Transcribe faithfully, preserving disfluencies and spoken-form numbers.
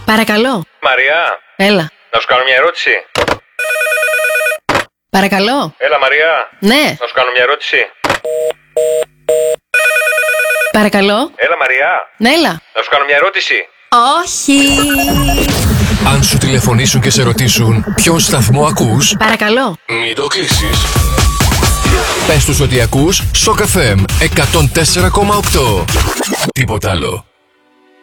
Παρακαλώ. Μαριά. Έλα. Να σου κάνω μια ερώτηση. Παρακαλώ. Έλα, Μαριά. Ναι. Να σου κάνω μια ερώτηση. Παρακαλώ. Έλα, Μαριά. Ναι, έλα. Να σου κάνω μια ερώτηση. Όχι. Αν σου τηλεφωνήσουν και σε ρωτήσουν ποιον σταθμό ακούς, Παρακαλώ. μην το κλείσεις. Πες τους ότι ακούς Shock εφ εμ εκατόν τέσσερα κόμμα οκτώ. Τίποτα άλλο.